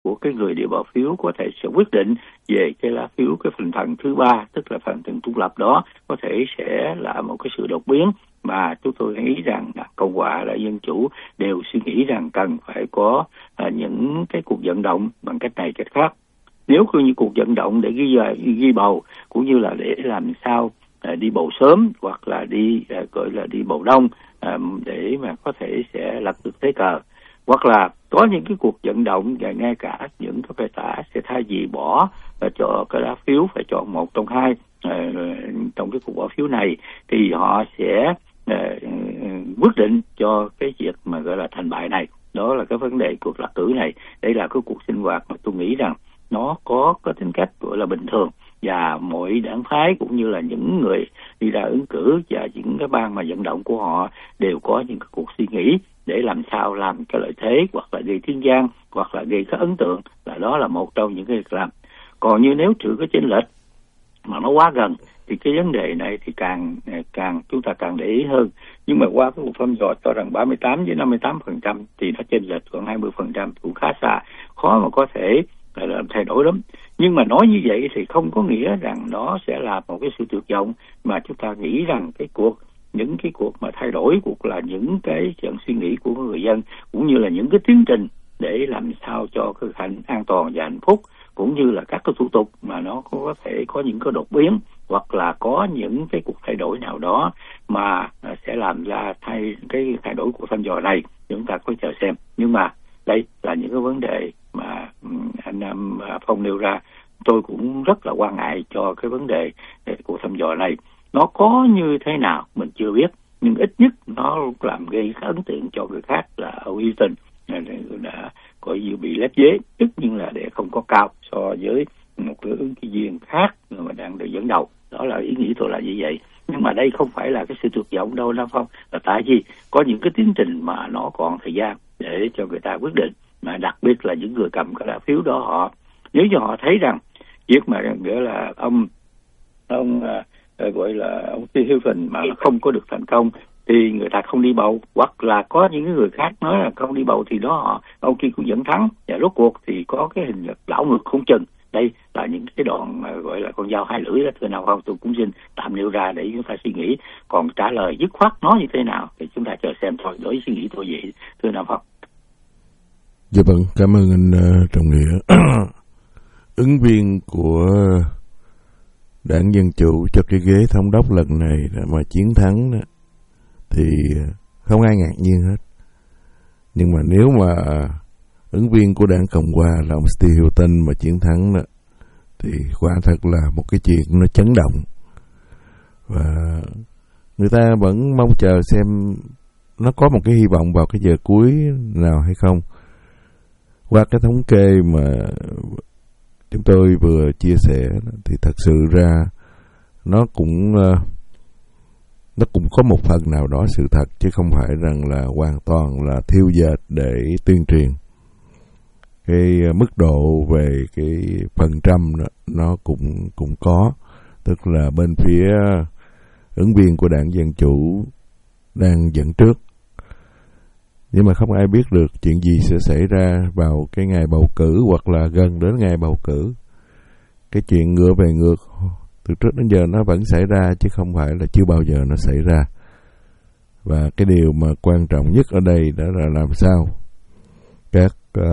của cái người đi bỏ phiếu có thể sẽ quyết định về cái lá phiếu, cái thành phần thứ ba, tức là thành phần trung lập đó, có thể sẽ là một cái sự đột biến mà chúng tôi nghĩ rằng là Cộng hòa là Dân Chủ đều suy nghĩ rằng cần phải có những cái cuộc vận động bằng cách này cách khác. Nếu như cuộc vận động để ghi bầu cũng như là để làm sao đi bầu sớm hoặc là đi gọi là đi bầu đông để mà có thể sẽ lật được thế cờ, hoặc là có những cái cuộc vận động và ngay cả những cái bè tả sẽ thay vì bỏ cho cái lá phiếu phải chọn một trong hai trong cái cuộc bỏ phiếu này thì họ sẽ quyết định cho cái việc mà gọi là thành bại này. Đó là cái vấn đề cuộc lắc cử này. Đây là cái cuộc sinh hoạt mà tôi nghĩ rằng nó có tính cách gọi là bình thường, và mỗi đảng phái cũng như là những người đi ra ứng cử và những cái ban mà vận động của họ đều có những cái cuộc suy nghĩ để làm sao làm cái lợi thế hoặc là gây tiếng vang hoặc là gây cái ấn tượng, là đó là một trong những cái việc làm. Còn như nếu trừ cái chênh lệch mà nó quá gần thì cái vấn đề này thì càng chúng ta càng để ý hơn. Nhưng mà qua cái cuộc thăm dò cho rằng 38 với 58% thì nó chênh lệch còn 20% cũng khá xa, khó mà có thể là thay đổi lắm. Nhưng mà nói như vậy thì không có nghĩa rằng nó sẽ là một cái sự tuyệt vọng, mà chúng ta nghĩ rằng những cái cuộc mà thay đổi cuộc là những cái chuyện suy nghĩ của người dân, cũng như là những cái tiến trình để làm sao cho cái an toàn và hạnh phúc, cũng như là các cái thủ tục mà nó có thể có những cái đột biến hoặc là có những cái cuộc thay đổi nào đó mà sẽ làm ra cái thay đổi của thăm dò này. Chúng ta có chờ xem. Nhưng mà đây là những cái vấn đề mà anh Nam Phong nêu ra. Tôi cũng rất là quan ngại cho cái vấn đề của thăm dò này. Nó có như thế nào mình chưa biết, nhưng ít nhất nó làm gây ấn tượng cho người khác là ở Houston đã coi như bị lép vế, tất nhiên là để không có cao so với một cái ứng cử viên khác mà đang được dẫn đầu. Đó là ý nghĩ tôi là như vậy. Nhưng mà đây không phải là cái sự tuyệt vọng đâu Nam Phong, là tại vì có những cái tiến trình mà nó còn thời gian để cho người ta quyết định, mà đặc biệt là những người cầm cái lá phiếu đó, nếu như họ thấy rằng việc mà gọi là ông gọi là ông Stephen mà không có được thành công thì người ta không đi bầu, hoặc là có những người khác nói là không đi bầu thì đó ông kia cũng vẫn thắng, và rốt cuộc thì có cái hình đảo ngược không chừng. Đây là những cái đoạn mà gọi là con dao hai lưỡi đó, thưa Nam Phong. Tôi cũng xin tạm nêu ra để chúng ta suy nghĩ, còn trả lời dứt khoát nó như thế nào thì chúng ta chờ xem thôi. Đối với suy nghĩ tôi vậy, thưa Nam Phong. Dạ vâng, cảm ơn anh Trọng Nghĩa. Ứng viên của Đảng Dân Chủ cho cái ghế thống đốc lần này mà chiến thắng đó, thì không ai ngạc nhiên hết. Nhưng mà nếu mà ứng viên của Đảng Cộng Hòa là ông Steve Hilton mà chiến thắng đó, thì quả thật là một cái chuyện nó chấn động. Và người ta vẫn mong chờ xem nó có một cái hy vọng vào cái giờ cuối nào hay không. Qua cái thống kê mà chúng tôi vừa chia sẻ thì thật sự ra nó cũng có một phần nào đó sự thật, chứ không phải rằng là hoàn toàn là thiêu dệt để tuyên truyền. Cái mức độ về cái phần trăm đó, nó cũng có, tức là bên phía ứng viên của Đảng Dân Chủ đang dẫn trước. Nhưng mà không ai biết được chuyện gì sẽ xảy ra vào cái ngày bầu cử hoặc là gần đến ngày bầu cử. Cái chuyện ngựa về ngược từ trước đến giờ nó vẫn xảy ra, chứ không phải là chưa bao giờ nó xảy ra. Và cái điều mà quan trọng nhất ở đây đó là làm sao các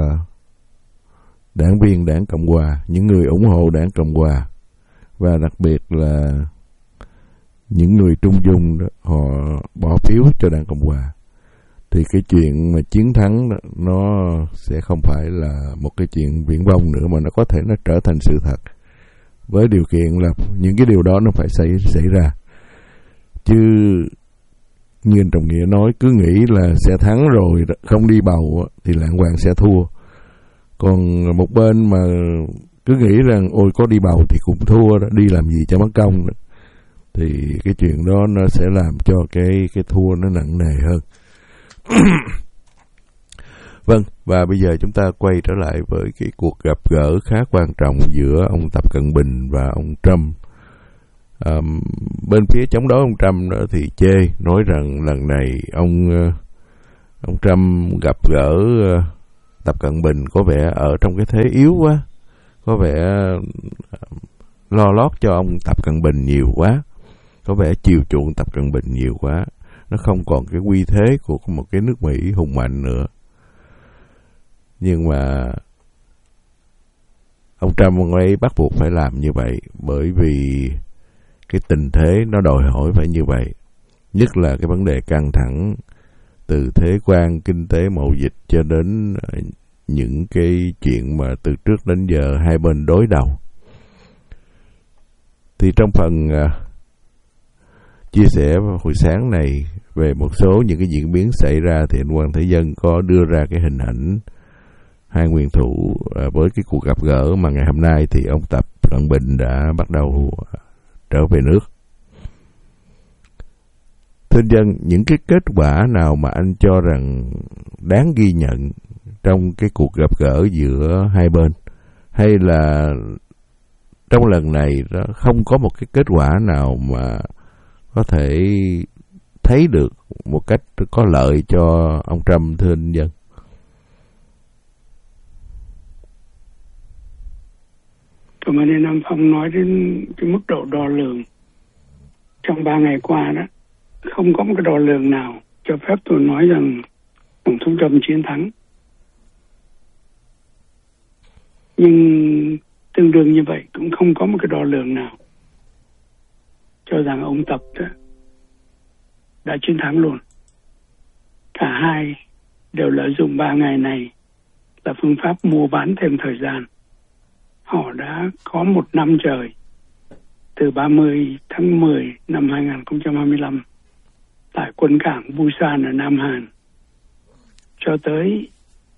đảng viên Đảng Cộng Hòa, những người ủng hộ Đảng Cộng Hòa, và đặc biệt là những người trung dung đó, họ bỏ phiếu cho Đảng Cộng Hòa, thì cái chuyện mà chiến thắng đó, nó sẽ không phải là một cái chuyện viển vông nữa, mà nó có thể nó trở thành sự thật, với điều kiện là những cái điều đó nó phải xảy ra. Chứ như anh Trọng Nghĩa nói, cứ nghĩ là sẽ thắng rồi không đi bầu thì lạng hoàng sẽ thua. Còn một bên mà cứ nghĩ rằng ôi có đi bầu thì cũng thua đó, đi làm gì cho mất công đó, thì cái chuyện đó nó sẽ làm cho cái thua nó nặng nề hơn. Vâng, và bây giờ chúng ta quay trở lại với cái cuộc gặp gỡ khá quan trọng giữa ông Tập Cận Bình và ông Trump. Bên phía chống đối ông Trump nữa thì chê, nói rằng lần này ông Trump gặp gỡ Tập Cận Bình có vẻ ở trong cái thế yếu quá, có vẻ lo lót cho ông Tập Cận Bình nhiều quá, có vẻ chiều chuộng Tập Cận Bình nhiều quá, nó không còn cái uy thế của một cái nước Mỹ hùng mạnh nữa. Nhưng mà ông Trump ấy bắt buộc phải làm như vậy, bởi vì cái tình thế nó đòi hỏi phải như vậy. Nhất là cái vấn đề căng thẳng từ thế quan, kinh tế, mậu dịch cho đến những cái chuyện mà từ trước đến giờ hai bên đối đầu. Thì trong phần chia sẻ hồi sáng này về một số những cái diễn biến xảy ra, thì anh Quang Thế Dân có đưa ra cái hình ảnh hai nguyên thủ với cái cuộc gặp gỡ mà ngày hôm nay thì ông Tập Cận Bình đã bắt đầu trở về nước. Thưa anh Dân, những cái kết quả nào mà anh cho rằng đáng ghi nhận trong cái cuộc gặp gỡ giữa hai bên, hay là trong lần này nó không có một cái kết quả nào mà có thể thấy được một cách có lợi cho ông Trump, thưa anh Dân? Cảm ơn anh Nam Phong nói đến cái mức độ đo lường. Trong 3 ngày qua đó, không có một cái đo lường nào cho phép tôi nói rằng Tổng thống Trump chiến thắng. Nhưng tương đương như vậy cũng không có một cái đo lường nào cho rằng ông Tập đã chiến thắng luôn. Cả hai đều lợi dụng 3 ngày này là phương pháp mua bán thêm thời gian. Họ đã có 1 năm trời, từ 30 tháng 10 năm 2025 tại quân cảng Busan ở Nam Hàn cho tới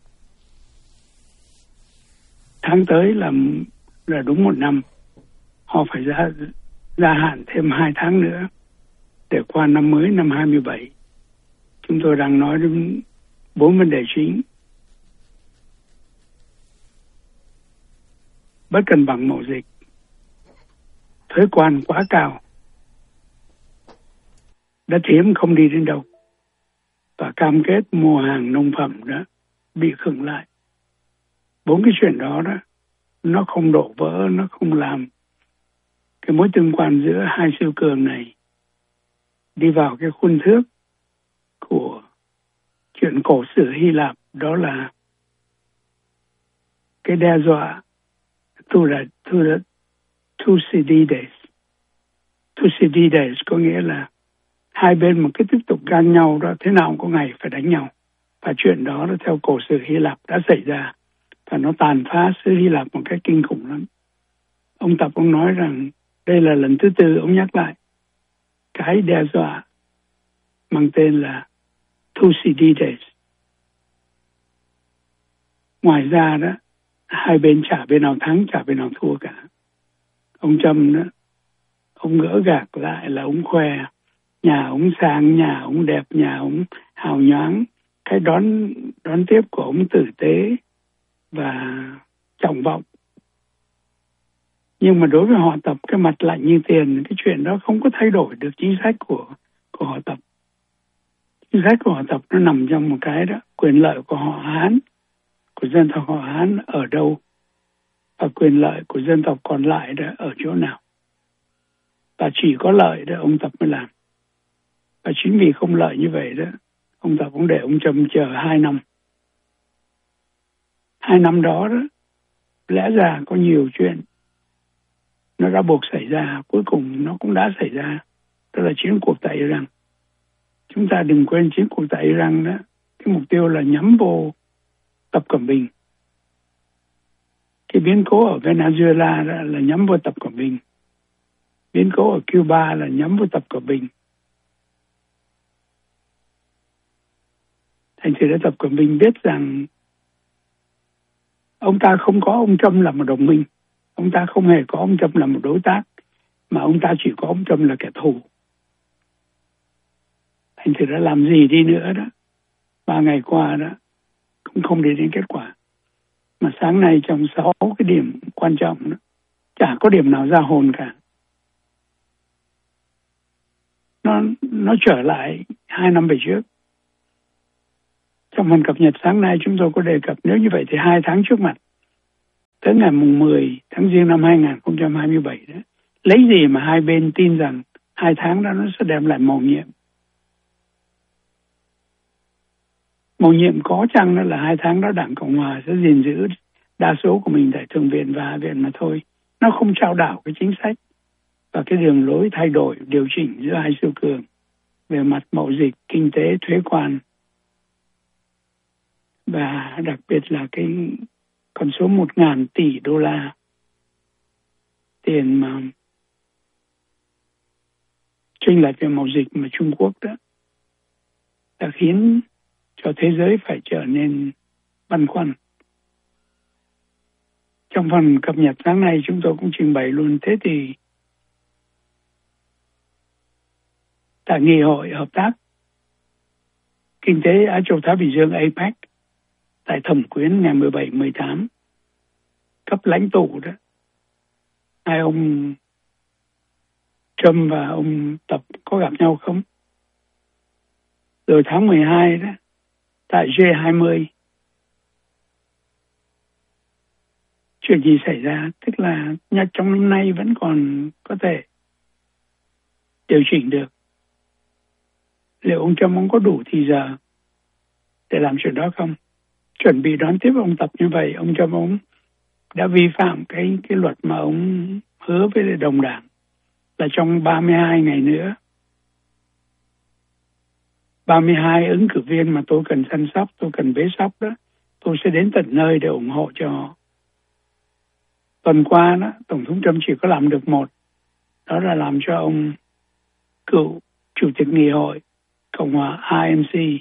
tháng tới là đúng 1 năm. Họ phải gia hạn thêm 2 tháng nữa để qua năm mới năm 27. Chúng tôi đang nói đến 4 vấn đề chính. Bất cân bằng mậu dịch, thuế quan quá cao, đất hiếm không đi đến đâu, và cam kết mua hàng nông phẩm đó bị khựng lại. 4 cái chuyện đó nó không đổ vỡ, nó không làm cái mối tương quan giữa hai siêu cường này đi vào cái khuôn thước của chuyện cổ sử Hy Lạp, đó là cái đe dọa Thucydides. Thucydides có nghĩa là hai bên một cái tiếp tục gan nhau đó, thế nào cũng có ngày phải đánh nhau. Và chuyện đó theo cổ sử Hy Lạp đã xảy ra, và nó tàn phá xứ Hy Lạp một cách kinh khủng lắm. Ông Tập ông nói rằng đây là lần thứ 4 ông nhắc lại cái đe dọa mang tên là Thucydides. Ngoài ra đó, hai bên chả bên nào thắng, chả bên nào thua cả. Ông Trump đó, ông gỡ gạc lại là ông khoe nhà ông sang, nhà ông đẹp, nhà ông hào nhoáng. Cái đón tiếp của ông tử tế và trọng vọng. Nhưng mà đối với họ Tập, cái mặt lạnh như tiền, cái chuyện đó không có thay đổi được chính sách của họ Tập. Chính sách của họ Tập nó nằm trong một cái đó, quyền lợi của họ Hán, của dân tộc họ Hán ở đâu, và quyền lợi của dân tộc còn lại đó ở chỗ nào. Và chỉ có lợi đó ông Tập mới làm. Và chính vì không lợi như vậy đó, ông Tập cũng để ông Trump chờ 2 năm. 2 năm đó lẽ ra có nhiều chuyện nó đã buộc xảy ra, cuối cùng nó cũng đã xảy ra. Đó là chiến cuộc tại Iran. Chúng ta đừng quên chiến cuộc tại Iran đó, cái mục tiêu là nhắm vô Tập Cận Bình. Cái biến cố ở Venezuela đó là nhắm vô Tập Cận Bình. Biến cố ở Cuba là nhắm vô Tập Cận Bình. Thành thử Tập Cận Bình biết rằng ông ta không có ông Trump là một đồng minh, ông ta không hề có ông Trump là một đối tác, mà ông ta chỉ có ông Trump là kẻ thù. Thành thử đã làm gì đi nữa đó, 3 ngày qua đó cũng không đi đến kết quả. Mà sáng nay trong 6 cái điểm quan trọng đó, chả có điểm nào ra hồn cả. Nó trở lại 2 năm về trước. Trong phần cập nhật sáng nay chúng tôi có đề cập nếu như vậy thì 2 tháng trước mặt, tới ngày mùng 10 tháng Giêng năm 2027 đó, lấy gì mà hai bên tin rằng 2 tháng đó nó sẽ đem lại mầu nhiệm? Mầu nhiệm có chăng đó là 2 tháng đó Đảng Cộng Hòa sẽ gìn giữ đa số của mình tại Thượng viện và Hạ viện mà thôi. Nó không trao đảo cái chính sách và cái đường lối thay đổi, điều chỉnh giữa hai siêu cường về mặt mậu dịch, kinh tế, thuế quan. Và đặc biệt là cái con số 1.000 tỷ đô la tiền mà chênh lệch về mậu dịch mà Trung Quốc đó đã khiến cho thế giới phải trở nên băn khoăn. Trong phần cập nhật sáng nay chúng tôi cũng trình bày luôn. Thế thì tại Nghị hội Hợp tác Kinh tế Á Châu Thái Bình Dương APEC tại Thẩm Quyến ngày 17-18 cấp lãnh tụ đó, hai ông Trump và ông Tập có gặp nhau không? Rồi tháng 12 đó tại G20 chuyện gì xảy ra? Tức là trong năm nay vẫn còn có thể điều chỉnh được. Liệu ông Trump ông có đủ thì giờ để làm chuyện đó không? Chuẩn bị đón tiếp ông Tập như vậy, ông Trump ông đã vi phạm cái luật mà ông hứa với đồng đảng là trong 32 ngày nữa, 32 ứng cử viên mà tôi cần săn sóc, tôi cần bế sóc đó, tôi sẽ đến tận nơi để ủng hộ cho họ. Tuần qua đó, Tổng thống Trump chỉ có làm được một, đó là làm cho ông cựu Chủ tịch Nghị hội Cộng hòa INC,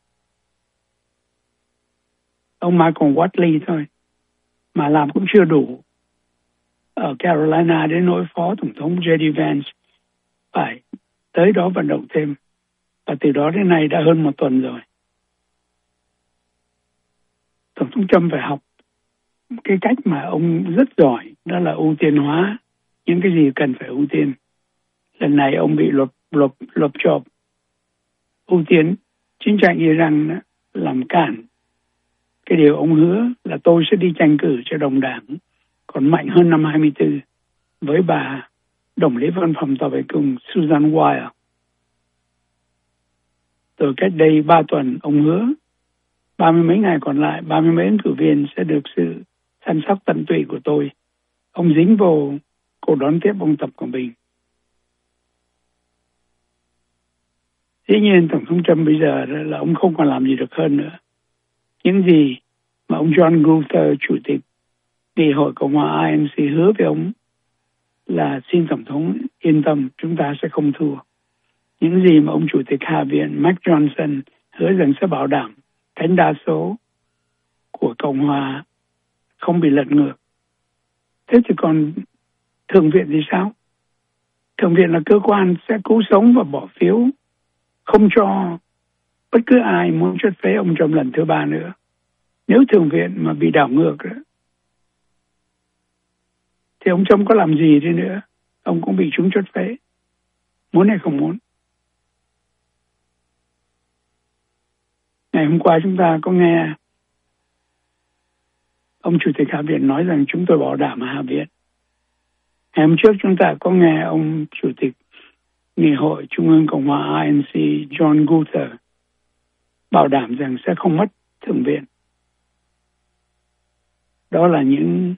ông Michael Whatley thôi, mà làm cũng chưa đủ. Ở Carolina đến nỗi Phó Tổng thống J.D. Vance phải tới đó vận động thêm. Và từ đó đến nay đã hơn 1 tuần rồi. Tổng thống Trump phải học cái cách mà ông rất giỏi, đó là ưu tiên hóa những cái gì cần phải ưu tiên. Lần này ông bị lộp chộp ưu tiên chiến tranh Iran đó, làm cản cái điều ông hứa là tôi sẽ đi tranh cử cho đồng đảng còn mạnh hơn năm 24 với bà đồng lý văn phòng tòa bạch cùng Susan Wild. Từ cách đây 3 tuần ông hứa 30 mấy ngày còn lại, 30 mấy ứng cử viên sẽ được sự săn sóc tận tụy của tôi. Ông dính vào cuộc đón tiếp ông Tập của mình. Dĩ nhiên Tổng thống Trump bây giờ là ông không còn làm gì được hơn nữa. Những gì mà ông John Gunther, Chủ tịch Nghị hội Cộng hòa INC hứa với ông là xin Tổng thống yên tâm, chúng ta sẽ không thua. Những gì mà ông Chủ tịch Hạ viện Mike Johnson hứa rằng sẽ bảo đảm cánh đa số của Cộng hòa không bị lật ngược. Thế thì còn Thượng viện thì sao? Thượng viện là cơ quan sẽ cứu sống và bỏ phiếu, không cho bất cứ ai muốn chốt phế ông Trump lần thứ 3 nữa. Nếu Thượng viện mà bị đảo ngược đó, thì ông Trump có làm gì đi nữa, ông cũng bị chúng chốt phế, muốn hay không muốn. Ngày hôm qua chúng ta có nghe ông Chủ tịch Hạ viện nói rằng chúng tôi bảo đảm ở Hạ viện. Ngày hôm trước chúng ta có nghe ông Chủ tịch Nghị hội Trung ương Cộng hòa INC John Gunther bảo đảm rằng sẽ không mất Thượng viện. Đó là những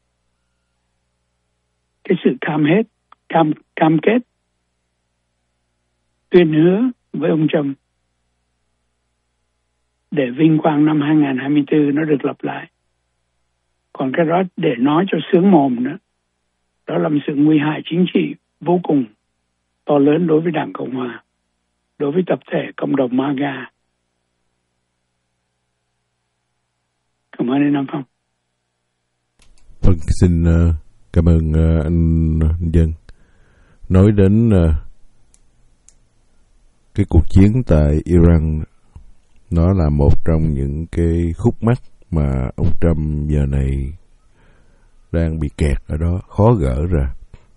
cái sự cam kết tuyên hứa với ông Trump để vinh quang năm 2024 nó được lặp lại. Còn cái đó để nói cho sướng mồm nữa, đó là một sự nguy hại chính trị vô cùng to lớn đối với Đảng Cộng hòa, đối với tập thể cộng đồng MAGA. Cảm ơn anh Nam Phong. Vâng, xin cảm ơn anh Dân. Nói đến cái cuộc chiến tại Iran, nó là một trong những cái khúc mắc mà ông Trump giờ này đang bị kẹt ở đó, khó gỡ ra.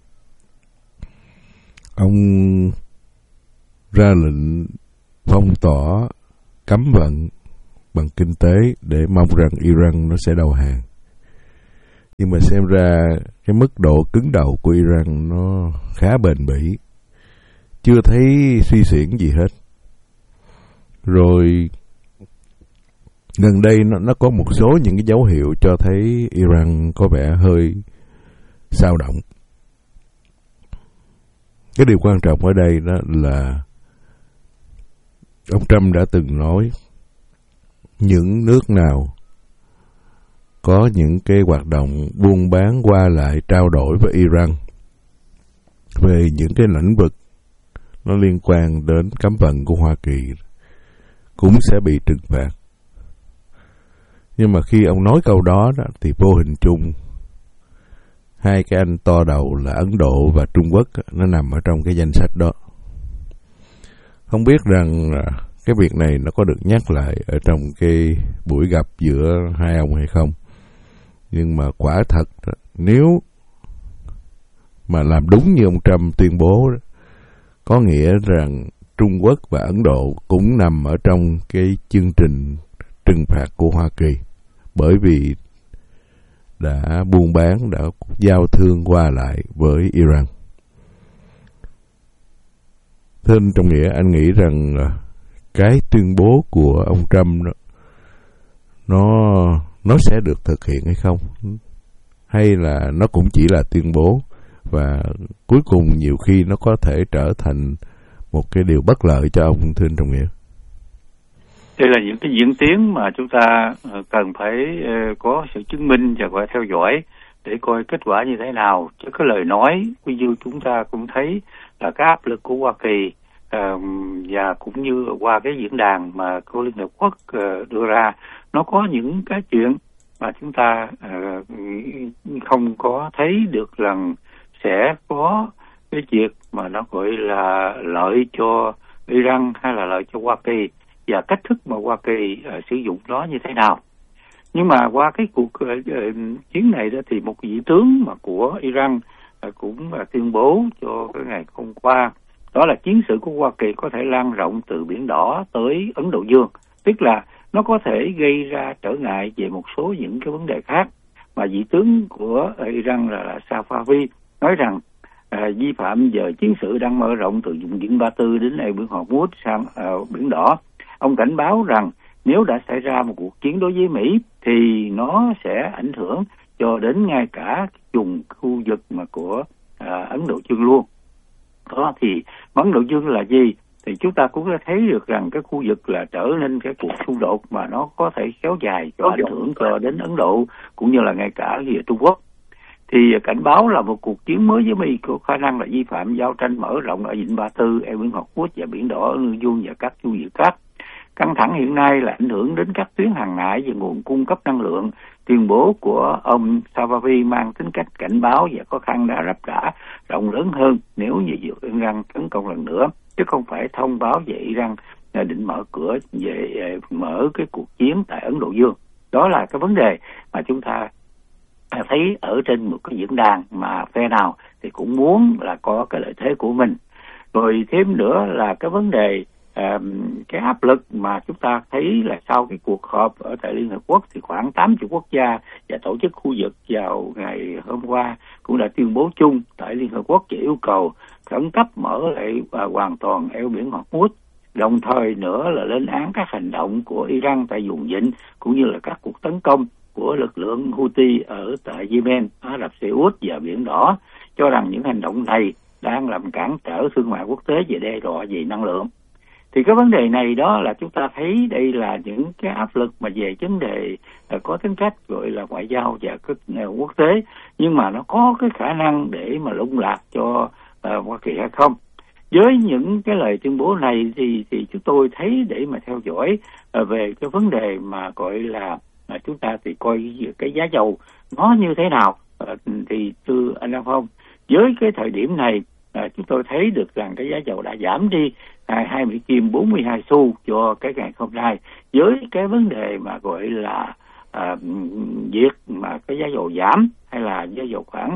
Ông ra lệnh phong tỏa, cấm vận bằng kinh tế để mong rằng Iran nó sẽ đầu hàng. Nhưng mà xem ra cái mức độ cứng đầu của Iran nó khá bền bỉ, chưa thấy suy xiển gì hết. Rồi gần đây nó có một số những cái dấu hiệu cho thấy Iran có vẻ hơi xao động. Cái điều quan trọng ở đây đó là ông Trump đã từng nói những nước nào có những cái hoạt động buôn bán qua lại trao đổi với Iran về những cái lĩnh vực nó liên quan đến cấm vận của Hoa Kỳ cũng sẽ bị trừng phạt. Nhưng mà khi ông nói câu đó thì vô hình chung hai cái anh to đầu là Ấn Độ và Trung Quốc nó nằm ở trong cái danh sách đó. Không biết rằng cái việc này nó có được nhắc lại ở trong cái buổi gặp giữa hai ông hay không. Nhưng mà quả thật nếu mà làm đúng như ông Trump tuyên bố, có nghĩa rằng Trung Quốc và Ấn Độ cũng nằm ở trong cái chương trình trừng phạt của Hoa Kỳ, bởi vì đã buôn bán, đã giao thương qua lại với Iran. Thế nên trong nghĩa anh nghĩ rằng cái tuyên bố của ông Trump đó, nó sẽ được thực hiện hay không, hay là nó cũng chỉ là tuyên bố và cuối cùng nhiều khi nó có thể trở thành một cái điều bất lợi cho ông, thưa anh Trọng Nghĩa? Đây là những cái diễn tiến mà chúng ta cần phải có sự chứng minh và phải theo dõi để coi kết quả như thế nào. Chứ cái lời nói như chúng ta cũng thấy là cái áp lực của Hoa Kỳ và cũng như qua cái diễn đàn mà của Liên Hợp Quốc đưa ra, nó có những cái chuyện mà chúng ta không có thấy được rằng sẽ có cái việc mà nó gọi là lợi cho Iran hay là lợi cho Hoa Kỳ, và cách thức mà Hoa Kỳ sử dụng nó như thế nào. Nhưng mà qua cái cuộc chiến này đó thì một vị tướng mà của Iran cũng tuyên bố cho cái ngày hôm qua, đó là chiến sự của Hoa Kỳ có thể lan rộng từ Biển Đỏ tới Ấn Độ Dương, tức là nó có thể gây ra trở ngại về một số những cái vấn đề khác. Mà vị tướng của Iran là Safavi nói rằng vi phạm giờ chiến sự đang mở rộng từ vùng biển Ba Tư đến eo biển Hormuz sang Biển Đỏ. Ông cảnh báo rằng nếu đã xảy ra một cuộc chiến đối với Mỹ thì nó sẽ ảnh hưởng cho đến ngay cả vùng khu vực mà của Ấn Độ Dương luôn. Đó thì Ấn Độ Dương là gì? Thì chúng ta cũng đã thấy được rằng cái khu vực là trở nên cái cuộc xung đột mà nó có thể kéo dài cho ảnh hưởng cho đến Ấn Độ cũng như là ngay cả về Trung Quốc. Thì cảnh báo là một cuộc chiến mới với Mỹ có khả năng là vi phạm giao tranh mở rộng ở Vịnh Ba Tư, eo biển Hormuz và Biển Đỏ, Ấn Độ Dương và các khu vực khác. Căng thẳng hiện nay là ảnh hưởng đến các tuyến hàng hải và nguồn cung cấp năng lượng. Tuyên bố của ông Safavi mang tính cách cảnh báo và có khả năng rập rã rộng lớn hơn nếu như Iran tấn công lần nữa, chứ không phải thông báo về Iran định mở cửa về mở cái cuộc chiến tại Ấn Độ Dương. Đó là cái vấn đề mà chúng ta thấy ở trên một cái diễn đàn mà phe nào thì cũng muốn là có cái lợi thế của mình. Rồi thêm nữa là cái vấn đề cái áp lực mà chúng ta thấy là sau cái cuộc họp ở tại Liên Hợp Quốc thì khoảng 80 quốc gia và tổ chức khu vực vào ngày hôm qua cũng đã tuyên bố chung tại Liên Hợp Quốc và yêu cầu khẩn cấp mở lại hoàn toàn eo biển Hormuz, đồng thời nữa là lên án các hành động của Iran tại vùng vịnh cũng như là các cuộc tấn công của lực lượng Houthi ở tại Yemen, Ả Rập Xê Út và Biển Đỏ, cho rằng những hành động này đang làm cản trở thương mại quốc tế và đe dọa về năng lượng. Thì cái vấn đề này đó là chúng ta thấy đây là những cái áp lực mà về vấn đề có tính cách gọi là ngoại giao và quốc tế, nhưng mà nó có cái khả năng để mà lung lạc cho Hoa Kỳ hay không. Với những cái lời tuyên bố này thì chúng tôi thấy để mà theo dõi về cái vấn đề mà gọi là chúng ta thì coi cái giá dầu nó như thế nào. Thì thưa anh Đăng Phong, với cái thời điểm này chúng tôi thấy được rằng cái giá dầu đã giảm đi 2 Mỹ Kim 42 xu cho cái ngày hôm nay. Với cái vấn đề mà gọi là việc mà cái giá dầu giảm hay là giá dầu khoảng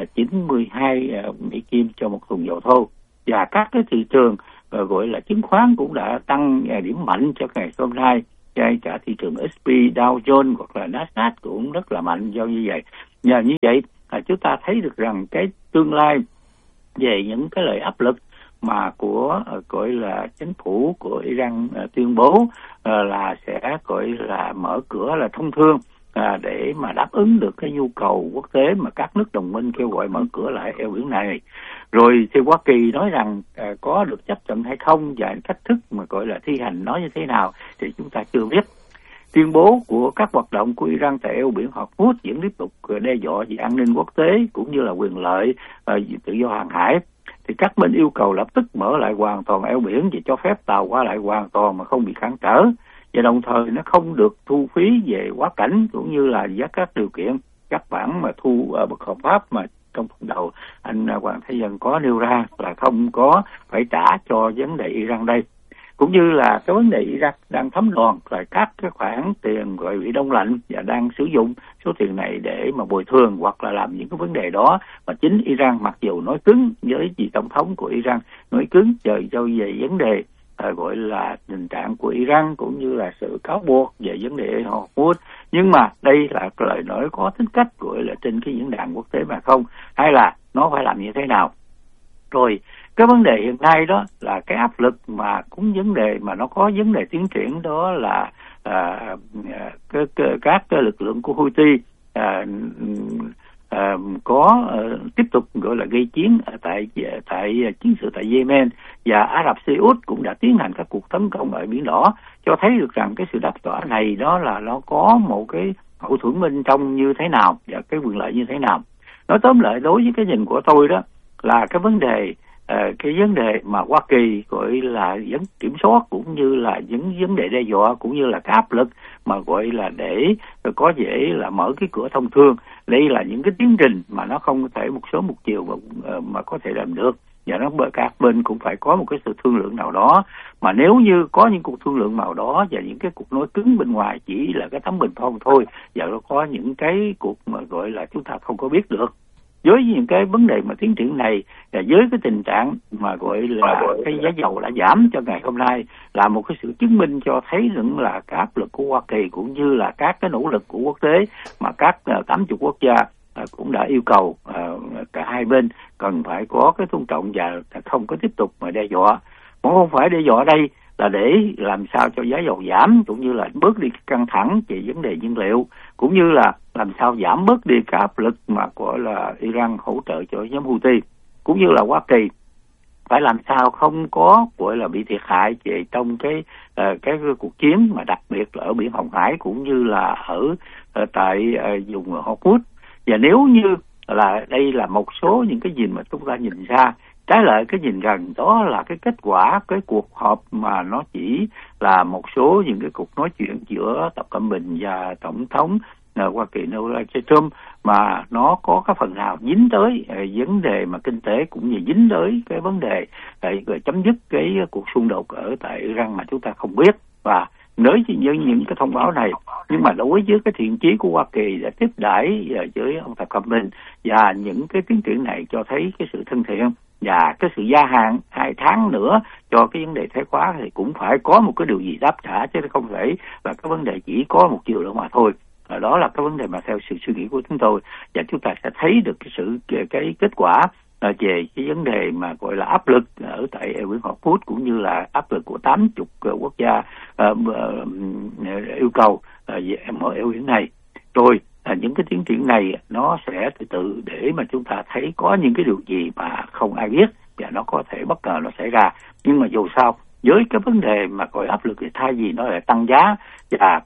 92 Mỹ Kim cho một thùng dầu thô, và các cái thị trường gọi là chứng khoán cũng đã tăng điểm mạnh cho ngày hôm nay. ngay cả thị trường S&P, Dow Jones hoặc là Nasdaq cũng rất là mạnh do như vậy. Nhờ như vậy chúng ta thấy được rằng cái tương lai về những cái lời áp lực mà của gọi là chính phủ của Iran tuyên bố là sẽ gọi là mở cửa là thông thương để mà đáp ứng được cái nhu cầu quốc tế mà các nước đồng minh kêu gọi mở cửa lại eo biển này. Rồi thì Hoa Kỳ nói rằng có được chấp thuận hay không và cách thức mà gọi là thi hành nó như thế nào thì chúng ta chưa biết. Tuyên bố của các hoạt động của Iran tại eo biển Hormuz vẫn tiếp tục đe dọa về an ninh quốc tế cũng như là quyền lợi tự do hàng hải. Thì các bên yêu cầu lập tức mở lại hoàn toàn eo biển và cho phép tàu qua lại hoàn toàn mà không bị cản trở. Và đồng thời nó không được thu phí về quá cảnh cũng như là với các điều kiện các bản mà thu bất hợp pháp mà trong phần đầu anh Hoàng Thái Dân có nêu ra là không có phải trả cho vấn đề Iran đây. Cũng như là cái vấn đề Iraq đang thấm đòn là các cái khoản tiền gọi bị đông lạnh và đang sử dụng số tiền này để mà bồi thường hoặc là làm những cái vấn đề đó mà chính Iran mặc dù nói cứng với vị tổng thống của Iran nói cứng trời cho về vấn đề gọi là tình trạng của Iran cũng như là sự cáo buộc về vấn đề Hormuz, nhưng mà đây là lời nói có tính cách gọi là trên cái diễn đàn quốc tế mà không, hay là nó phải làm như thế nào. Rồi cái vấn đề hiện nay đó là cái áp lực mà cũng vấn đề mà nó có vấn đề tiến triển đó là các lực lượng của Houthi có tiếp tục gọi là gây chiến tại chiến sự tại Yemen, và Ả Rập Xê Út cũng đã tiến hành các cuộc tấn công ở Biển Đỏ, cho thấy được rằng cái sự đáp trả này đó là nó có một cái hậu thuẫn bên trong như thế nào và cái quyền lợi như thế nào. Nói tóm lại đối với cái nhìn của tôi đó là cái vấn đề mà Hoa Kỳ gọi là vẫn kiểm soát cũng như là những vấn đề đe dọa cũng như là cái áp lực mà gọi là để có dễ là mở cái cửa thông thương. Đây là những cái tiến trình mà nó không thể một sớm một chiều mà có thể làm được, và nó các bên cũng phải có một cái sự thương lượng nào đó. Mà nếu như có những cuộc thương lượng nào đó và những cái cuộc nói cứng bên ngoài chỉ là cái tấm bình phong thôi, và nó có những cái cuộc mà gọi là chúng ta không có biết được. Với những cái vấn đề mà tiến triển này và với cái tình trạng mà gọi là cái giá dầu đã giảm cho ngày hôm nay là một cái sự chứng minh cho thấy rằng là cái áp lực của Hoa Kỳ cũng như là các cái nỗ lực của quốc tế mà các 80 quốc gia cũng đã yêu cầu cả hai bên cần phải có cái tôn trọng và không có tiếp tục mà đe dọa. Mà không phải đe dọa đây là để làm sao cho giá dầu giảm cũng như là bớt đi căng thẳng về vấn đề nhiên liệu, cũng như là làm sao giảm bớt đi cái áp lực mà gọi là Iran hỗ trợ cho nhóm Houthi, cũng như là Hoa Kỳ phải làm sao không có gọi là bị thiệt hại về trong cái cuộc chiến mà đặc biệt là ở biển Hồng Hải cũng như là ở tại vùng Hormuz. Và nếu như là đây là một số những cái gì mà chúng ta nhìn ra, trái lại cái nhìn rằng đó là cái kết quả cái cuộc họp mà nó chỉ là một số những cái cuộc nói chuyện giữa Tập Cận Bình và Tổng thống Hoa Kỳ Donald Trump, mà nó có cái phần nào dính tới vấn đề mà kinh tế cũng như dính tới cái vấn đề chấm dứt cái cuộc xung đột ở tại Iran mà chúng ta không biết. Và nếu với những cái thông báo này, nhưng mà đối với cái thiện chí của Hoa Kỳ đã tiếp đãi với ông Tập Cận Bình và những cái tiến triển này cho thấy cái sự thân thiện và cái sự gia hạn 2 tháng nữa cho cái vấn đề thái quá thì cũng phải có một cái điều gì đáp trả, chứ không phải là cái vấn đề chỉ có một chiều nữa mà thôi. Đó là cái vấn đề mà theo sự suy nghĩ của chúng tôi, và chúng ta sẽ thấy được cái kết quả về cái vấn đề mà gọi là áp lực ở tại eo biển Hormuz cũng như là áp lực của 80 quốc gia yêu cầu về mở eo biển này. Rồi những cái tiến triển này nó sẽ từ từ để mà chúng ta thấy có những cái điều gì mà không ai biết và nó có thể bất ngờ nó xảy ra. Nhưng mà dù sao với cái vấn đề mà gọi áp lực thì thay vì nó lại tăng giá và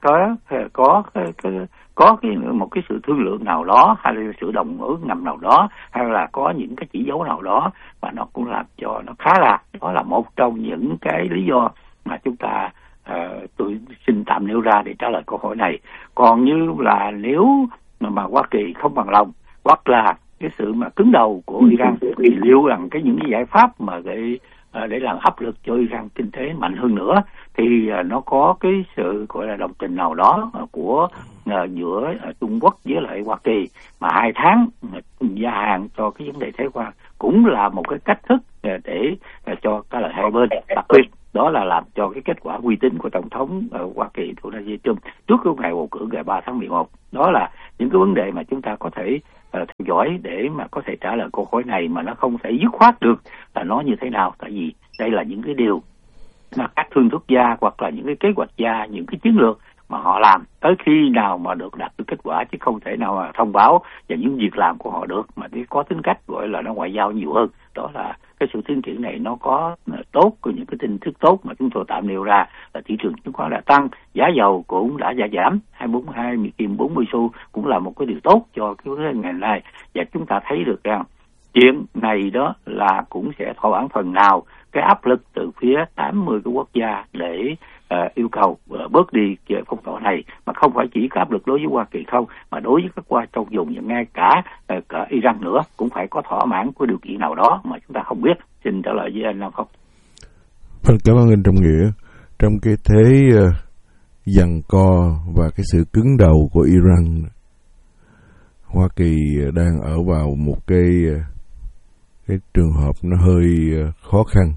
có một cái sự thương lượng nào đó hay là sự đồng ứng ngầm nào đó hay là có những cái chỉ dấu nào đó mà nó cũng làm cho nó khá là, đó là một trong những cái lý do mà chúng ta tôi xin tạm nêu ra để trả lời câu hỏi này. Còn như là nếu mà Hoa Kỳ không bằng lòng hoặc là cái sự mà cứng đầu của Iran thì liệu rằng những cái giải pháp mà để làm áp lực cho Iran kinh tế mạnh hơn nữa thì nó có cái sự gọi là đồng tình nào đó của giữa Trung Quốc với lại Hoa Kỳ, mà 2 tháng gia hạn cho cái vấn đề thế quan cũng là một cái cách thức để cho cả hai bên, đặc biệt Đó là làm cho cái kết quả uy tín của Tổng thống Hoa Kỳ Donald J. Trump trước cái ngày bầu cử ngày 3 tháng 11. Đó là những cái vấn đề mà chúng ta có thể theo dõi để mà có thể trả lời câu hỏi này, mà nó không thể dứt khoát được là nó như thế nào. Tại vì đây là những cái điều mà các thương thuyết gia hoặc là những cái kế hoạch gia, những cái chiến lược mà họ làm tới khi nào mà được đạt được kết quả, chứ không thể nào mà thông báo về những việc làm của họ được, mà có tính cách gọi là nó ngoại giao nhiều hơn. Đó là cái sự tiến triển này nó có tốt, có những cái tin tức tốt mà chúng tôi tạm nêu ra là thị trường chứng khoán đã tăng, giá dầu cũng đã giảm 242 Mỹ Kim 40 xu, cũng là một cái điều tốt cho cái ngày này. Và chúng ta thấy được rằng chuyện này đó là cũng sẽ thỏa mãn phần nào cái áp lực từ phía 80 cái quốc gia để yêu cầu bớt đi phong tỏa này, mà không phải chỉ có áp lực đối với Hoa Kỳ không, mà đối với các quốc trong vùng và ngay cả Iran nữa cũng phải có thỏa mãn của điều kiện nào đó mà chúng ta không biết. Xin trả lời với anh Nam Không. Vâng, cảm ơn anh Trọng Nghĩa. Trong cái thế giằng co và cái sự cứng đầu của Iran, Hoa Kỳ đang ở vào một cái trường hợp nó hơi khó khăn.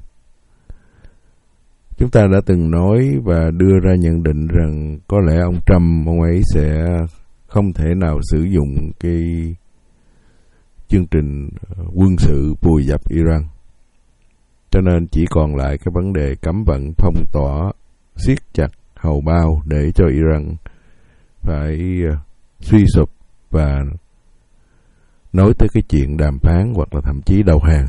Chúng ta đã từng nói và đưa ra nhận định rằng có lẽ ông Trump, ông ấy sẽ không thể nào sử dụng cái chương trình quân sự vùi dập Iran. Cho nên chỉ còn lại cái vấn đề cấm vận, phong tỏa, siết chặt hầu bao để cho Iran phải suy sụp và nói tới cái chuyện đàm phán hoặc là thậm chí đầu hàng.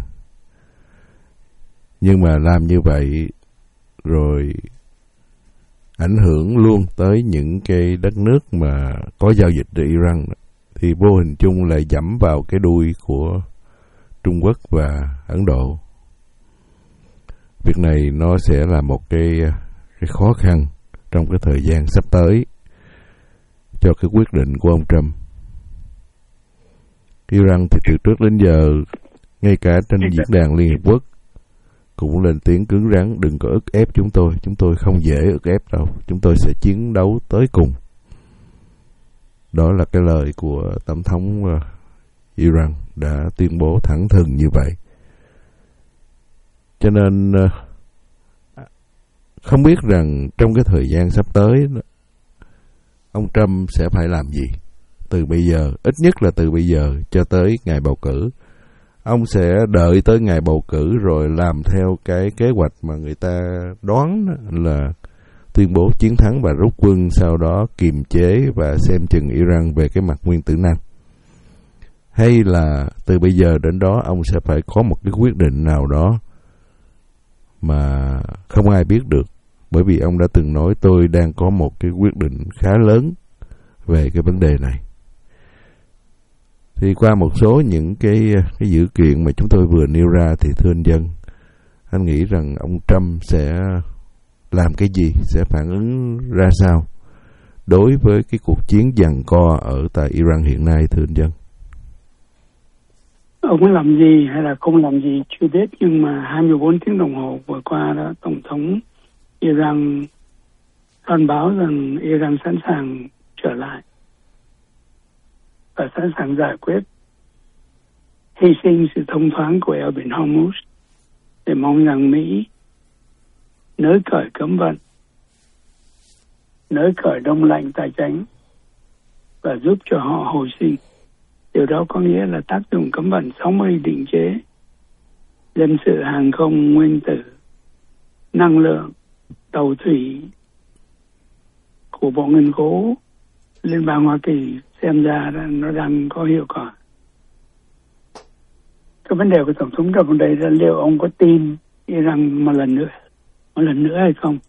Nhưng mà làm như vậy rồi ảnh hưởng luôn tới những cái đất nước mà có giao dịch với Iran, thì vô hình chung lại dẫm vào cái đuôi của Trung Quốc và Ấn Độ. Việc này nó sẽ là một cái khó khăn trong cái thời gian sắp tới cho cái quyết định của ông Trump. Iran thì từ trước đến giờ, ngay cả trên diễn đàn Liên Hiệp Quốc cũng lên tiếng cứng rắn, đừng có ức ép chúng tôi không dễ ức ép đâu, chúng tôi sẽ chiến đấu tới cùng. Đó là cái lời của Tổng thống Iran đã tuyên bố thẳng thừng như vậy. Cho nên không biết rằng trong cái thời gian sắp tới ông Trump sẽ phải làm gì. Từ bây giờ, ít nhất là từ bây giờ cho tới ngày bầu cử, ông sẽ đợi tới ngày bầu cử rồi làm theo cái kế hoạch mà người ta đoán là tuyên bố chiến thắng và rút quân, sau đó kiềm chế và xem chừng Iran về cái mặt nguyên tử năng. Hay là từ bây giờ đến đó ông sẽ phải có một cái quyết định nào đó mà không ai biết được. Bởi vì ông đã từng nói tôi đang có một cái quyết định khá lớn về cái vấn đề này. Thì qua một số những cái dữ kiện mà chúng tôi vừa nêu ra thì thưa anh Dân, anh nghĩ rằng ông Trump sẽ làm cái gì, sẽ phản ứng ra sao đối với cái cuộc chiến giằng co ở tại Iran hiện nay, thưa anh Dân? Ông làm gì hay là không làm gì chưa biết, nhưng mà 24 tiếng đồng hồ vừa qua đó, Tổng thống Iran loan báo rằng Iran sẵn sàng trở lại và sẵn sàng giải quyết, hy sinh sự thông thoáng của eo biển Hormuz để mong rằng Mỹ nới cởi cấm vận, nới cởi đông lạnh tài chánh và giúp cho họ hồi sinh. Điều đó có nghĩa là tác dụng cấm vận 60 định chế, dân sự, hàng không, nguyên tử, năng lượng, tàu thủy của Bộ Nghiên cứu Liên bang Hoa Kỳ xem ra nó đang có hiệu quả. Cái vấn đề của Tổng thống Trump đây là liệu ông có tin Iran một lần nữa hay không?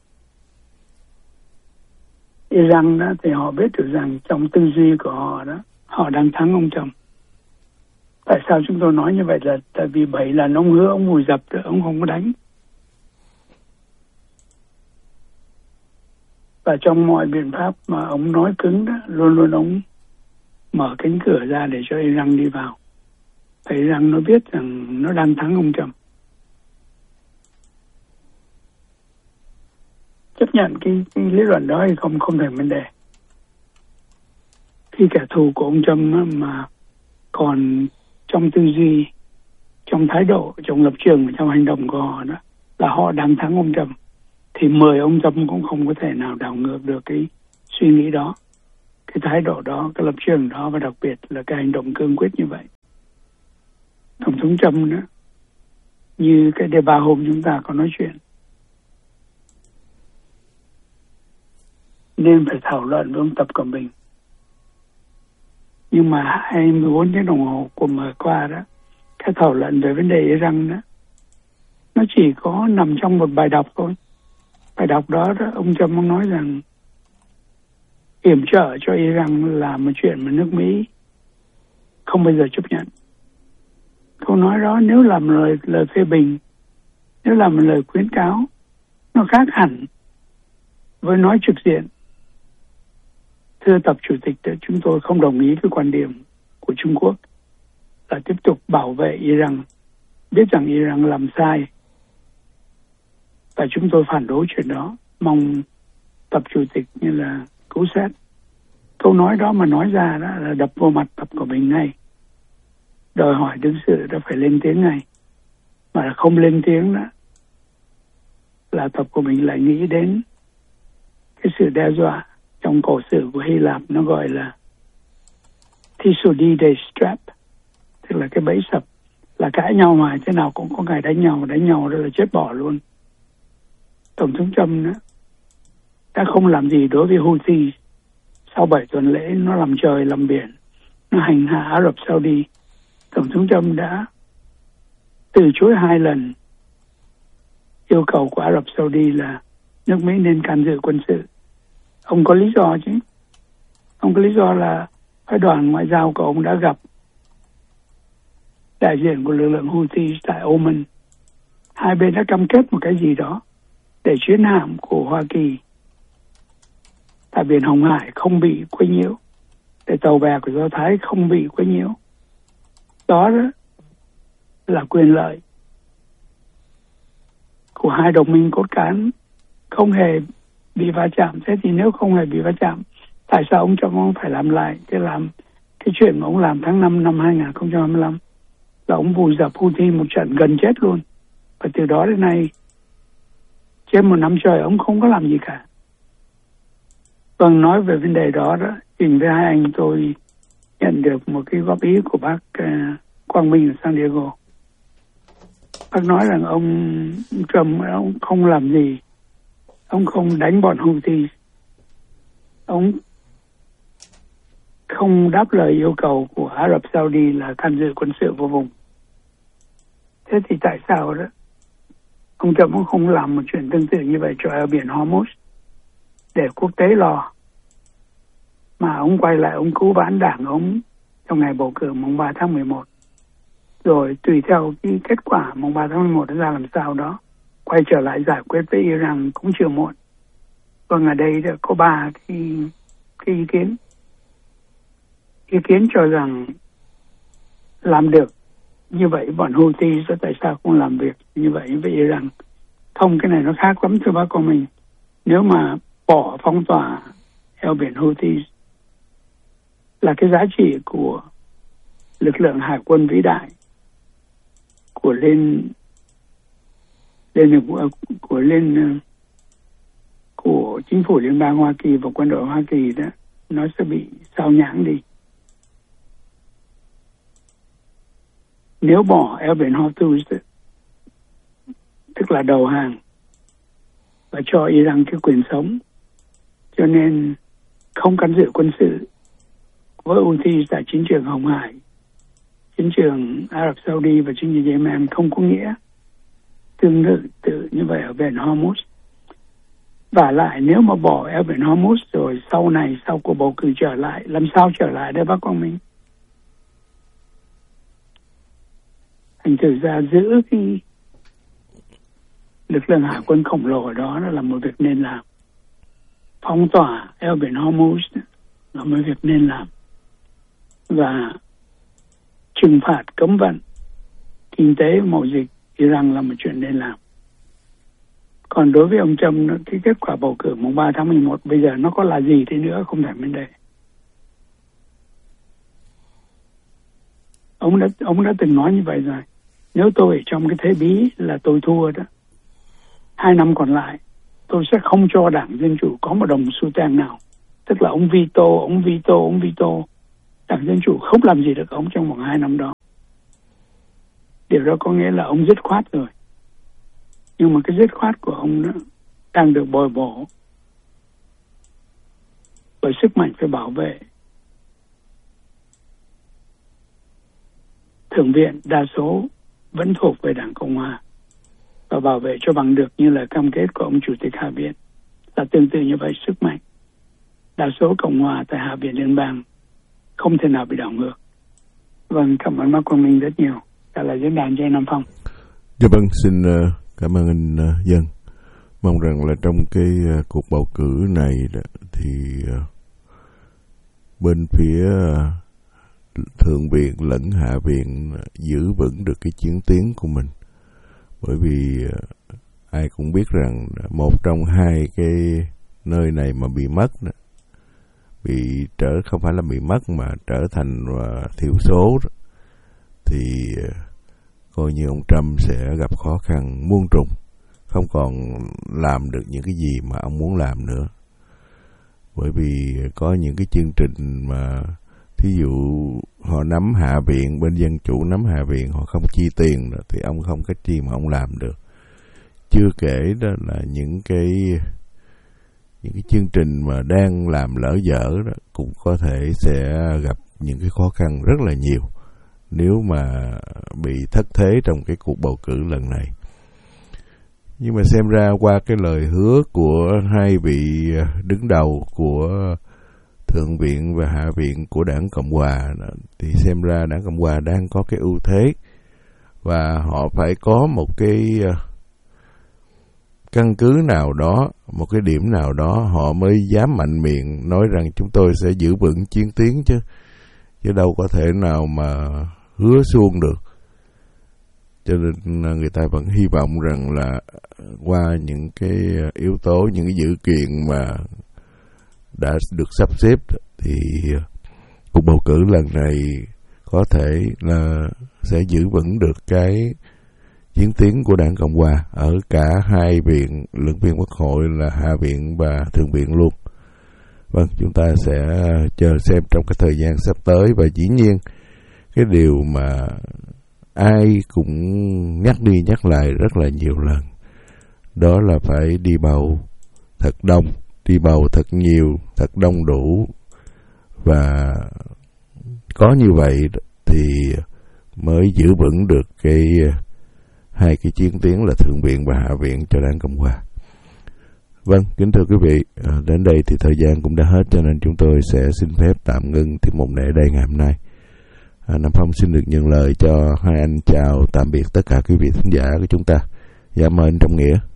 Iran đó thì họ biết được rằng trong tư duy của họ đó, họ đang thắng ông Trump. Tại sao chúng tôi nói như vậy là tại vì 7 lần ông hứa ông vùi dập được, ông không có đánh. Và trong mọi biện pháp mà ông nói cứng đó, luôn luôn ông mở cánh cửa ra để cho Iran đi vào. Và Iran nó biết rằng nó đang thắng ông Trump. Chấp nhận cái lý luận đó hay không thành vấn đề. Khi kẻ thù của ông Trump mà còn trong tư duy, trong thái độ, trong lập trường, trong hành động của họ đó là họ đang thắng ông Trump. thì 10 ông Trump cũng không có thể nào đảo ngược được cái suy nghĩ đó, cái thái độ đó, cái lập trường đó, và đặc biệt là cái hành động cương quyết như vậy. Tổng thống Trump nữa, như cái đề ba hôm chúng ta có nói chuyện, nên phải thảo luận với ông Tập Cận Bình. Nhưng mà 24 tiếng đồng hồ của vừa qua đó, cái thảo luận về vấn đề Iran đó, nó chỉ có nằm trong một bài đọc thôi. Bài đọc đó, ông Trump nói rằng yểm trợ cho Iran là một chuyện mà nước Mỹ không bao giờ chấp nhận. Câu nói đó nếu làm lời phê bình, nếu làm lời khuyến cáo, nó khác hẳn với nói trực diện. Thưa Tập Chủ tịch, chúng tôi không đồng ý với quan điểm của Trung Quốc là tiếp tục bảo vệ Iran, biết rằng Iran làm sai, và chúng tôi phản đối chuyện đó. Mong Tập Chủ tịch như là cứu xét. Câu nói đó mà nói ra đó là đập vô mặt Tập của mình ngay, đòi hỏi đương sự đã phải lên tiếng ngay, mà không lên tiếng đó là Tập của mình lại nghĩ đến cái sự đe dọa trong cổ sử của Hy Lạp, nó gọi là Thucydides trap, tức là cái bẫy sập, là cãi nhau mà thế nào cũng có ngày đánh nhau đó là chết bỏ luôn. Tổng thống Trump nữa đã không làm gì đối với Houthi. Sau 7 tuần lễ nó làm trời làm biển, nó hành hạ Ả Rập Saudi. Tổng thống Trump đã từ chối 2 lần yêu cầu của Ả Rập Saudi là nước Mỹ nên can dự quân sự. Ông có lý do chứ. Ông có lý do là phái đoàn ngoại giao của ông đã gặp đại diện của lực lượng Houthi tại Oman. Hai bên đã cam kết một cái gì đó để chuyến hạm của Hoa Kỳ tại biển Hồng Hải không bị quấy nhiễu, để tàu bè của Do Thái không bị quấy nhiễu. Đó là quyền lợi của hai đồng minh cốt cán, không hề bị va chạm. Thế thì nếu không hề bị va chạm, tại sao ông Trump ông phải làm lại cái chuyện mà ông làm tháng 5 năm 2025 là ông vùi dập Houthi một trận gần chết luôn, và từ đó đến nay trên 1 năm trời ông không có làm gì cả. Vâng, nói về vấn đề đó trình với hai anh tôi nhận được một cái góp ý của bác Quang Minh ở San Diego. Bác nói rằng ông Trump ông không làm gì, ông không đánh bọn Houthi, ông không đáp lời yêu cầu của Ả Rập Saudi là can dự quân sự vào vùng. Thế thì tại sao đó ông Trump cũng không làm một chuyện tương tự như vậy cho eo biển Hormuz để quốc tế lo, mà ông quay lại ông cứu vãn đảng ông trong ngày bầu cử mùng 3 tháng 11, rồi tùy theo cái kết quả mùng 3 tháng 11 nó ra làm sao đó quay trở lại giải quyết với Iran cũng chưa muộn. Vâng, ở đây có 3 cái ý kiến. Ý kiến cho rằng làm được như vậy bọn Houthi, tại sao không làm việc như vậy với Iran? Không, cái này nó khác lắm thưa bác của mình. Nếu mà bỏ phong tỏa eo biển Houthi là cái giá trị của lực lượng hải quân vĩ đại của của chính phủ liên bang Hoa Kỳ và quân đội Hoa Kỳ đó, nó sẽ bị sao nhãng đi. Nếu bỏ eo biển Hormuz, tức là đầu hàng và cho Iran cái quyền sống, cho nên không can dự quân sự với Houthi tại chiến trường Hồng Hải, chiến trường Ả Rập Saudi và chiến trường Yemen không có nghĩa tương tự như vậy ở biển Hormuz. Và lại nếu mà bỏ eo biển Hormuz rồi sau cuộc bầu cử trở lại, làm sao trở lại đây bác Quang Minh? Thành thử ra giữ cái lực lượng hải quân khổng lồ ở đó là một việc nên làm. Phong tỏa eo biển Hormuz là một việc nên làm. Và trừng phạt cấm vận kinh tế mậu dịch Iran là một chuyện nên làm. Còn đối với ông Trump, cái kết quả bầu cử mùng 3 tháng 11 bây giờ nó có là gì thế nữa không thành vấn đề. Ông đã từng nói như vậy rồi. Nếu tôi ở trong cái thế bí là tôi thua đó, 2 năm còn lại tôi sẽ không cho Đảng Dân Chủ có một đồng xu tang nào. Tức là ông veto. Đảng Dân Chủ không làm gì được ông trong vòng 2 năm đó. Điều đó có nghĩa là ông dứt khoát rồi. Nhưng mà cái dứt khoát của ông đó đang được bồi bổ bởi sức mạnh phải bảo vệ. Thượng viện đa số vẫn thuộc về Đảng Cộng Hòa và bảo vệ cho bằng được như là cam kết của ông Chủ tịch Hạ viện. Là tương tự như vậy, sức mạnh đa số Cộng Hòa tại Hạ viện Liên bang không thể nào bị đảo ngược. Vâng, cảm ơn Mark Quang Minh rất nhiều. Đó là diễn đàn cho anh Nam Phong. Dạ vâng, xin cảm ơn anh Dân. Mong rằng là trong cái cuộc bầu cử này đó, thì bên phía Thượng viện lẫn Hạ viện giữ vững được cái chiến tiến của mình. Bởi vì ai cũng biết rằng một trong hai cái nơi này mà bị mất đó, không phải là bị mất mà trở thành thiểu số đó, thì coi như ông Trump sẽ gặp khó khăn muôn trùng, không còn làm được những cái gì mà ông muốn làm nữa. Bởi vì có những cái chương trình mà thí dụ họ nắm Hạ viện, bên Dân Chủ nắm Hạ viện, họ không chi tiền đó, thì ông không có chi mà ông làm được. Chưa kể đó là những cái chương trình mà đang làm lỡ dở đó cũng có thể sẽ gặp những cái khó khăn rất là nhiều nếu mà bị thất thế trong cái cuộc bầu cử lần này. Nhưng mà xem ra qua cái lời hứa của hai vị đứng đầu của Thượng viện và Hạ viện của Đảng Cộng Hòa đó, thì xem ra Đảng Cộng Hòa đang có cái ưu thế và họ phải có một cái căn cứ nào đó, một cái điểm nào đó họ mới dám mạnh miệng nói rằng chúng tôi sẽ giữ vững chiến tiến chứ đâu có thể nào mà hứa suông được. Cho nên người ta vẫn hy vọng rằng là qua những cái yếu tố, những cái dữ kiện mà đã được sắp xếp thì cuộc bầu cử lần này có thể là sẽ giữ vững được cái chiến tiến của Đảng Cộng Hòa ở cả hai viện lưỡng viện Quốc hội là Hạ viện và Thượng viện luôn. Vâng, chúng ta sẽ chờ xem trong cái thời gian sắp tới, và dĩ nhiên cái điều mà ai cũng nhắc đi nhắc lại rất là nhiều lần, đó là phải đi bầu thật đông, đi bầu thật nhiều, thật đông đủ, và có như vậy thì mới giữ vững được hai cái chiến tiến là Thượng viện và Hạ viện cho Đảng Cộng Hòa. Vâng, kính thưa quý vị, đến đây thì thời gian cũng đã hết, cho nên chúng tôi sẽ xin phép tạm ngưng tiết mục này ở đây ngày hôm nay. Nam Phong xin được nhận lời cho hai anh chào tạm biệt tất cả quý vị thính giả của chúng ta. Dạ, mời anh Trọng Nghĩa.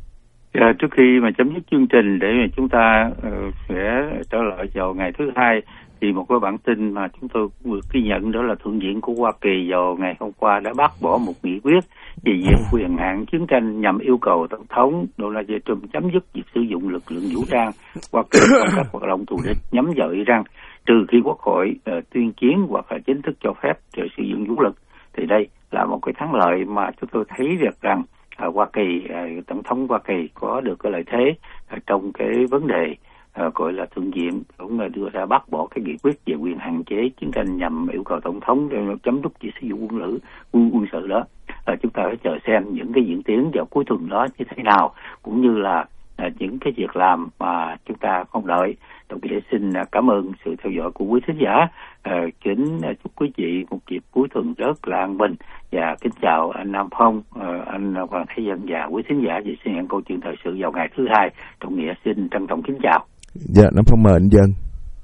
Trước khi mà chấm dứt chương trình để mà chúng ta sẽ trở lại vào ngày thứ Hai, thì một cái bản tin mà chúng tôi vừa ghi nhận đó là Thượng viện của Hoa Kỳ vào ngày hôm qua đã bác bỏ một nghị quyết về việc quyền hạn chiến tranh nhằm yêu cầu Tổng thống Donald Trump chấm dứt việc sử dụng lực lượng vũ trang Hoa Kỳ trong các hoạt động thù địch nhắm vào Iran, trừ khi Quốc hội tuyên chiến hoặc là chính thức cho phép sử dụng vũ lực. Thì đây là một cái thắng lợi mà chúng tôi thấy được rằng Hoa Kỳ, Tổng thống Hoa Kỳ có được cái lợi thế trong cái vấn đề gọi là Thượng viện cũng đưa ra bác bỏ cái nghị quyết về quyền hạn chế chiến tranh nhằm yêu cầu Tổng thống chấm dứt việc sử dụng quân sự đó. Chúng ta phải chờ xem những cái diễn tiến vào cuối tuần đó như thế nào, cũng như là những cái việc làm mà chúng ta không đợi. Đồng chí xin cảm ơn sự theo dõi của quý thính giả. Kính chúc quý vị một dịp cuối tuần rất là an bình, và kính chào anh Nam Phong, anh Hoàng Thái Dân và quý thính giả về xin nhận câu chuyện thời sự vào ngày thứ Hai. Trọng Nghĩa xin trân trọng kính chào. Dạ, Nam Phong mời anh Dân.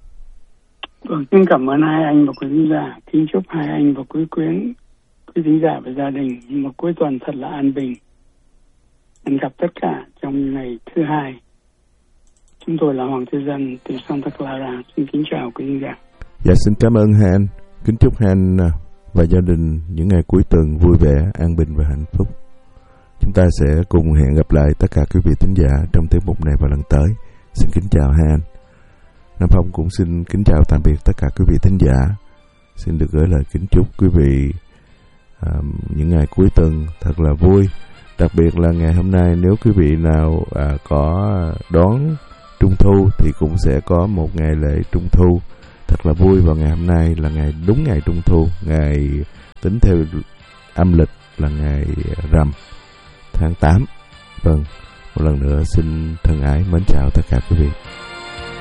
Vâng, xin cảm ơn hai anh và quý thính giả. Kính chúc hai anh và quý thính giả và gia đình một cuối tuần thật là an bình. Hẹn gặp tất cả trong ngày thứ Hai. Chúng tôi là Hoàng Thế Dân từ Santa Clara. Xin kính chào quý thính giả. Dạ, xin cảm ơn hai anh. Kính chúc hai anh và gia đình những ngày cuối tuần vui vẻ, an bình và hạnh phúc. Chúng ta sẽ cùng hẹn gặp lại tất cả quý vị thính giả trong tiết mục này vào lần tới. Xin kính chào hai anh. Nam Phong cũng xin kính chào tạm biệt tất cả quý vị thính giả. Xin được gửi lời kính chúc quý vị những ngày cuối tuần thật là vui, Đặc biệt là ngày hôm nay, nếu quý vị nào có đón Trung Thu thì cũng sẽ có một ngày lễ Trung Thu thật là vui vào ngày hôm nay, là đúng ngày Trung Thu, ngày tính theo âm lịch là ngày Rằm tháng 8. Vâng, một lần nữa xin thân ái mến chào tất cả quý vị.